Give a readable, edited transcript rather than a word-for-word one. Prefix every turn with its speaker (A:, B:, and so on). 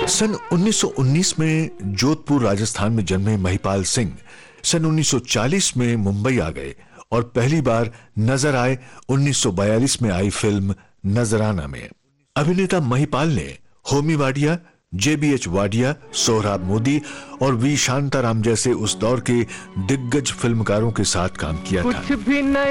A: सन 1919 में जोधपुर राजस्थान में जन्मे महिपाल सिंह सन 1940 में मुंबई आ गए और पहली बार नजर आए 1942 में आई फिल्म नजराना में। अभिनेता महिपाल ने होमी वाडिया, JBH वाडिया, सोहराब मोदी और वी शांताराम जैसे उस दौर के दिग्गज फिल्मकारों के साथ काम किया था।